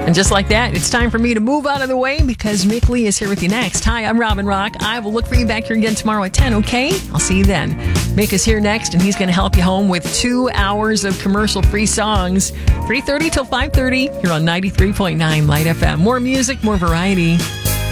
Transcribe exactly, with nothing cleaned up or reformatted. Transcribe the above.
And just like that, it's time for me to move out of the way because Mick Lee is here with you next. Hi, I'm Robin Rock. I will look for you back here again tomorrow at ten, okay? I'll see you then. Mick is here next, and he's going to help you home with two hours of commercial-free songs. three thirty till five thirty. You're on ninety-three point nine Light F M. More music, more variety.